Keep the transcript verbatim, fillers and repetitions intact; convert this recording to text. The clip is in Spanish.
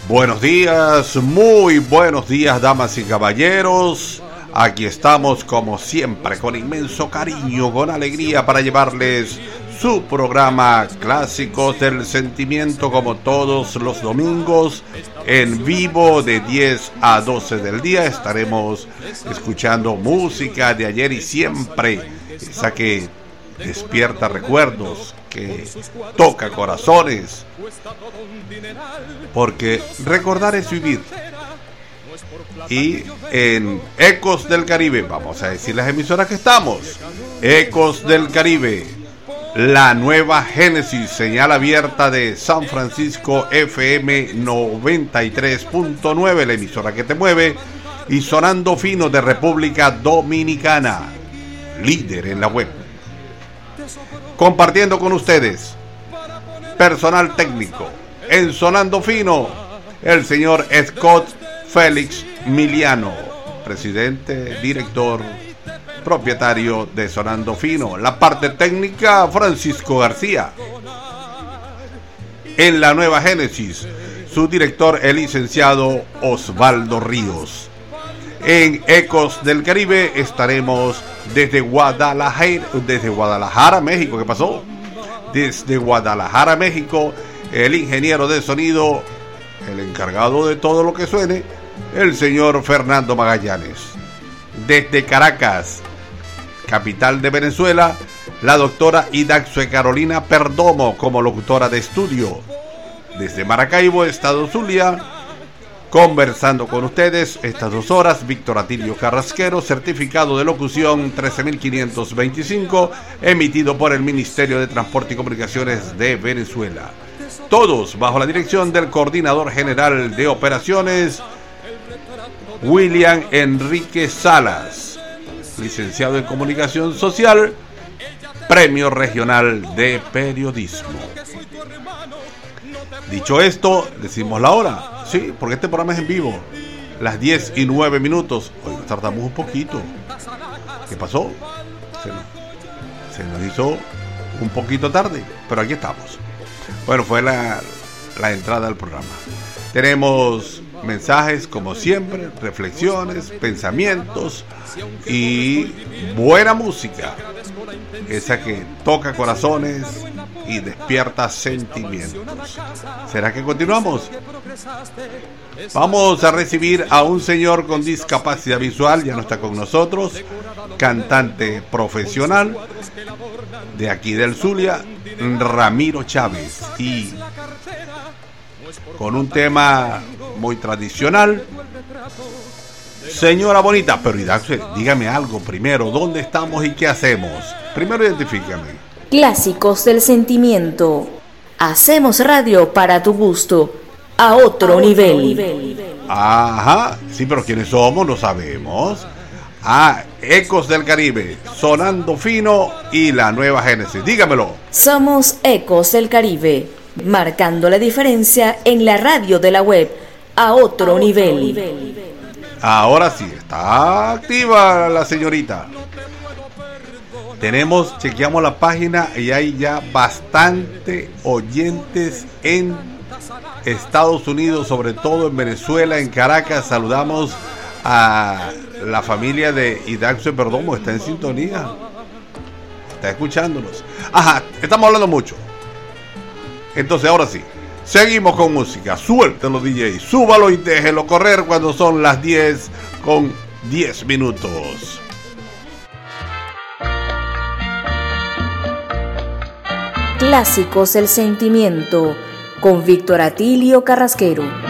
Buenos días, muy buenos días, damas y caballeros. Aquí estamos como siempre con inmenso cariño, con alegría para llevarles su programa Clásicos del Sentimiento, como todos los domingos en vivo de diez a doce del día. Estaremos escuchando música de ayer y siempre, esa que despierta recuerdos, que toca corazones, porque recordar es vivir. Y en Ecos del Caribe, vamos a decir las emisoras que estamos: Ecos del Caribe, La Nueva Génesis, señal abierta de San Francisco, F M noventa y tres punto nueve, la emisora que te mueve, y Sonando Fino de República Dominicana, líder en la web. Compartiendo con ustedes, personal técnico en Sonando Fino, el señor Scott Félix Miliano, presidente, director, propietario de Sonando Fino. La parte técnica, Francisco García. En La Nueva Génesis, su director, el licenciado Osvaldo Ríos. En Ecos del Caribe estaremos desde Guadalajara, desde Guadalajara, México. ¿Qué pasó? Desde Guadalajara, México, el ingeniero de sonido, el encargado de todo lo que suene, el señor Fernando Magallanes. Desde Caracas, capital de Venezuela, la doctora Idaxue Carolina Perdomo como locutora de estudio. Desde Maracaibo, estado Zulia, conversando con ustedes estas dos horas, Víctor Atilio Carrasquero, certificado de locución trece mil quinientos veinticinco, emitido por el Ministerio de Transporte y Comunicaciones de Venezuela. Todos bajo la dirección del coordinador general de operaciones, William Enrique Salas, licenciado en Comunicación Social, Premio Regional de Periodismo. Dicho esto, decimos la hora. Sí, porque este programa es en vivo. Las diez y nueve minutos. Hoy nos tardamos un poquito. ¿Qué pasó? Se nos, se nos hizo un poquito tarde, pero aquí estamos. Bueno, fue la, la entrada al programa. Tenemos mensajes como siempre, reflexiones, pensamientos y buena música, esa que toca corazones y despierta sentimientos. ¿Será que continuamos? Vamos a recibir a un señor con discapacidad visual, ya no está con nosotros, cantante profesional de aquí del Zulia, Ramiro Chávez, y con un tema muy tradicional. Señora bonita, pero Idaxue, dígame algo primero, ¿dónde estamos y qué hacemos? Primero identifícame. Clásicos del Sentimiento. Hacemos radio para tu gusto, a otro, a otro nivel. nivel. Ajá, sí, pero ¿quiénes somos? No sabemos. Ah, Ecos del Caribe, Sonando Fino y La Nueva Génesis. Dígamelo. Somos Ecos del Caribe, marcando la diferencia en la radio de la web, a otro, a otro nivel. nivel. Ahora sí, está activa la señorita. Tenemos, chequeamos la página y hay ya bastante oyentes en Estados Unidos, sobre todo en Venezuela, en Caracas. Saludamos a la familia de Idaxue Perdomo, está en sintonía, está escuchándonos. Ajá, estamos hablando mucho. Entonces ahora sí, seguimos con música. Suéltelo, D J, súbalo y déjelo correr cuando son las diez con diez minutos. Clásicos del Sentimiento, con Víctor Atilio Carrasquero.